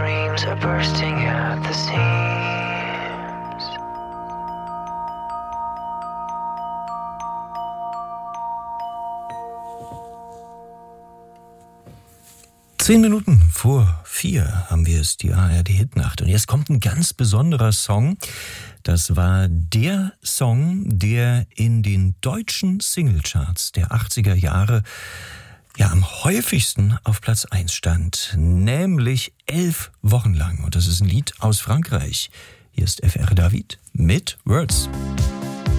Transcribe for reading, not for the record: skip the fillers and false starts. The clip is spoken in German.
dreams are bursting at the seams. 4:10 haben wir es, die ARD-Hitnacht. Und jetzt kommt ein ganz besonderer Song. Das war der Song, der in den deutschen Singlecharts der 80er Jahre am häufigsten auf Platz 1 stand. Nämlich 11 Wochen lang. Und das ist ein Lied aus Frankreich. Hier ist FR David mit Words.